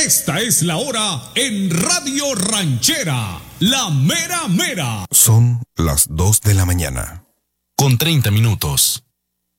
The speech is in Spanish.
Esta es la hora en Radio Ranchera, la mera mera. Son las 2 de la mañana. Con 30 minutos.